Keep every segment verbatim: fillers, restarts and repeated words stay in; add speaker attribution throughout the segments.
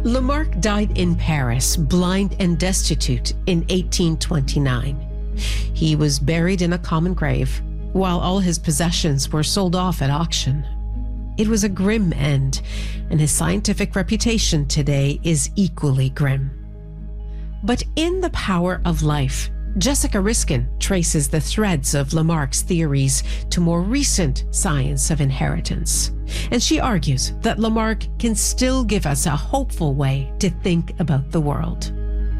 Speaker 1: Lamarck died in Paris, blind and destitute, in eighteen twenty-nine. He was buried in a common grave, while all his possessions were sold off at auction. It was a grim end, and his scientific reputation today is equally grim. But in The Power of Life, Jessica Riskin traces the threads of Lamarck's theories to more recent science of inheritance. And she argues that Lamarck can still give us a hopeful way to think about the world.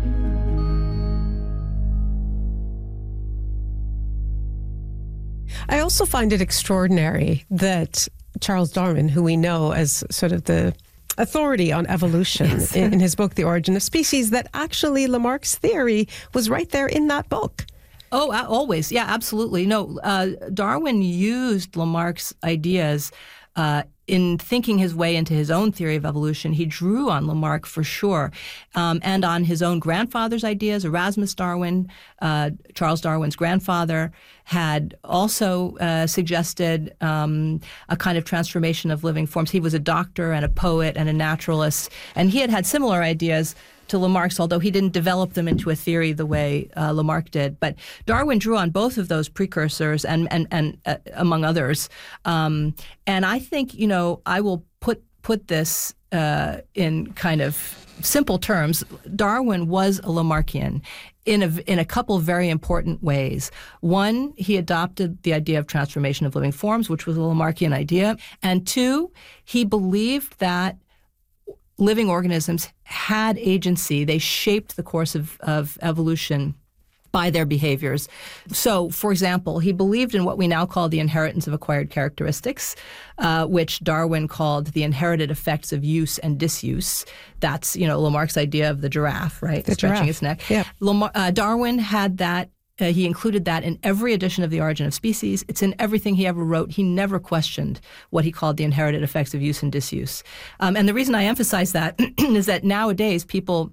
Speaker 1: I also find it extraordinary that Charles Darwin, who we know as sort of the authority on evolution yes. in, in his book, The Origin of Species, that actually Lamarck's theory was right there in that book.
Speaker 2: Oh, always. Yeah, absolutely. No, uh, Darwin used Lamarck's ideas uh, in thinking his way into his own theory of evolution. He drew on Lamarck for sure, um, and on his own grandfather's ideas. Erasmus Darwin, uh, Charles Darwin's grandfather, had also uh, suggested um, a kind of transformation of living forms. He was a doctor and a poet and a naturalist, and he had had similar ideas to Lamarck's, although he didn't develop them into a theory the way uh, Lamarck did. But Darwin drew on both of those precursors, and and and uh, among others. Um, and I think, you know, I will put put this uh, in kind of simple terms. Darwin was a Lamarckian in a in a couple of very important ways. One, he adopted the idea of transformation of living forms, which was a Lamarckian idea, and two, he believed that living organisms had agency. They shaped the course of, of evolution by their behaviors. So, for example, he believed in what we now call the inheritance of acquired characteristics, uh, which Darwin called the inherited effects of use and disuse. That's, you know, Lamarck's idea of the giraffe, right?
Speaker 1: The
Speaker 2: Stretching
Speaker 1: giraffe.
Speaker 2: its neck.
Speaker 1: Yeah.
Speaker 2: Lamar- uh, Darwin had that. Uh, he included that in every edition of The Origin of Species. It's in everything he ever wrote. He never questioned what he called the inherited effects of use and disuse. Um, and the reason I emphasize that is that nowadays people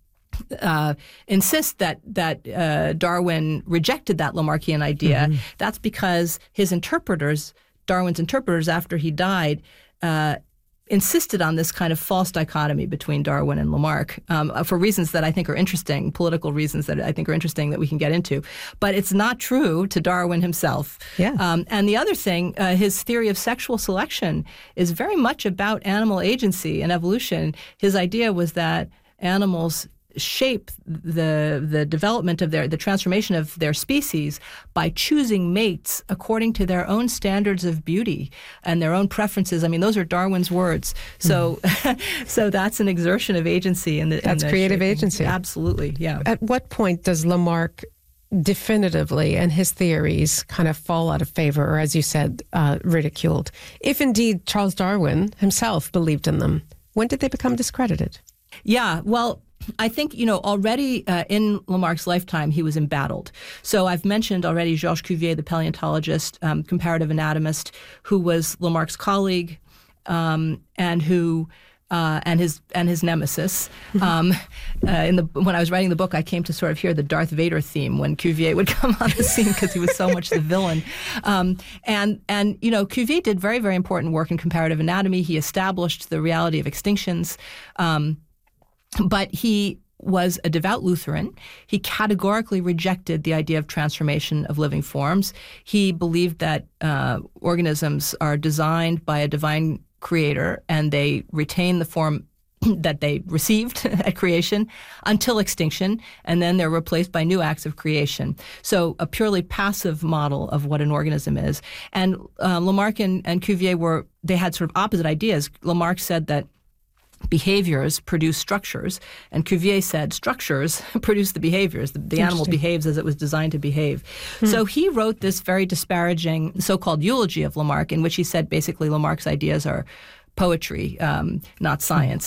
Speaker 2: uh, insist that that uh, Darwin rejected that Lamarckian idea. Mm-hmm. That's because his interpreters, Darwin's interpreters after he died, uh, insisted on this kind of false dichotomy between Darwin and Lamarck um, for reasons that I think are interesting, political reasons that I think are interesting that we can get into. But it's not true to Darwin himself.
Speaker 1: Yeah.
Speaker 2: Um, and the other thing, uh, his theory of sexual selection is very much about animal agency and evolution. His idea was that animals shape the the development of their the transformation of their species by choosing mates according to their own standards of beauty and their own preferences. I mean, those are Darwin's words. So, mm-hmm. so that's an exertion of agency in the
Speaker 1: that's
Speaker 2: in the
Speaker 1: creative
Speaker 2: shaping.
Speaker 1: agency.
Speaker 2: Absolutely, yeah.
Speaker 1: At what point does Lamarck definitively and his theories kind of fall out of favor, or as you said, uh, ridiculed? If indeed Charles Darwin himself believed in them, when did they become discredited?
Speaker 2: Yeah, well, I think, you know, already uh, in Lamarck's lifetime, he was embattled. So I've mentioned already Georges Cuvier, the paleontologist, um, comparative anatomist, who was Lamarck's colleague um, and who uh, and his and his nemesis. Um, uh, in the when I was writing the book, I came to sort of hear the Darth Vader theme when Cuvier would come on the scene because he was so much the villain. Um, and and you know, Cuvier did very very important work in comparative anatomy. He established the reality of extinctions. Um, But he was a devout Lutheran. He categorically rejected the idea of transformation of living forms. He believed that uh, organisms are designed by a divine creator and they retain the form that they received at creation until extinction, and then they're replaced by new acts of creation. So a purely passive model of what an organism is. And uh, Lamarck and, and Cuvier were, they had sort of opposite ideas. Lamarck said that behaviors produce structures, and Cuvier said structures produce the behaviors. The, the animal behaves as it was designed to behave. Hmm. So he wrote this very disparaging so-called eulogy of Lamarck, in which he said basically Lamarck's ideas are poetry, um, not science.